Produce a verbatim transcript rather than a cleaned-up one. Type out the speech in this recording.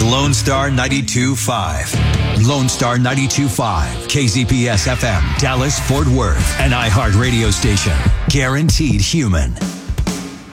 Lone Star ninety-two point five. Lone Star ninety-two point five. K Z P S F M, Dallas, Fort Worth. An iHeart radio station. Guaranteed human.